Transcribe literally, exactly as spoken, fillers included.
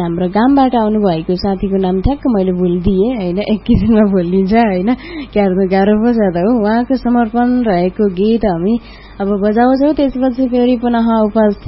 हाम्रो गामबाट आउनुभएको साथीको नाम ठ्याक्क मैले भुलिदिएँ होइन, एक किसिममा भुलिन्छ होइन, क्यार्नु गाह्रो पो छ त हो। उहाँको समर्पण रहेको गीत हामी अब बजाउँछौँ, त्यसपछि फेरि पुनः उपस्थित